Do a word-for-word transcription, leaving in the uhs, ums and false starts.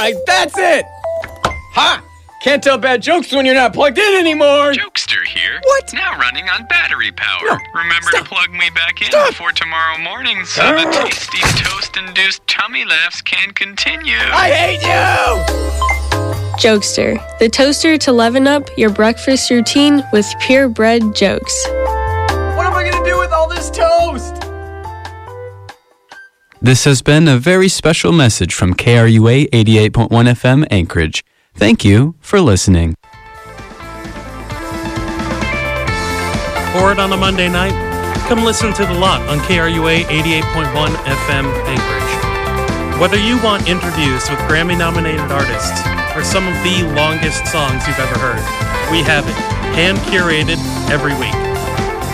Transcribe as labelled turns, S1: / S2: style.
S1: right, that's it! Ha! Can't tell bad jokes when you're not plugged in anymore!
S2: Jokester here.
S1: What?
S2: Now running on battery power.
S1: No,
S2: Remember
S1: stop.
S2: to plug me back in
S1: Stop.
S2: before tomorrow morning so the tasty toast-induced tummy laughs can continue.
S1: I hate you!
S3: Jokester, the toaster to leaven up your breakfast routine with purebred jokes.
S1: What am I gonna do with all this toast?
S4: This has been a very special message from K R U A eighty-eight point one F M Anchorage. Thank you for listening.
S5: Bored on a Monday night? Come listen to The Lot on K R U A eighty-eight point one F M Anchorage. Whether you want interviews with Grammy-nominated artists or some of the longest songs you've ever heard, we have it, hand-curated every week.